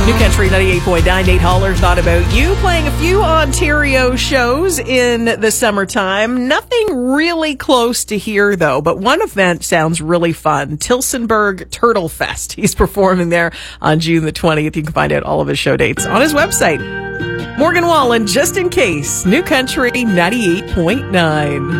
New Country 98.9, Nate Haller, Thought About You, playing a few Ontario shows in the summertime. Nothing really close to here, though, but one event sounds really fun. Tillsonburg Turtle Fest. He's performing there on June the 20th. You can find out all of his show dates on his website. Morgan Wallen, just in case, New Country 98.9.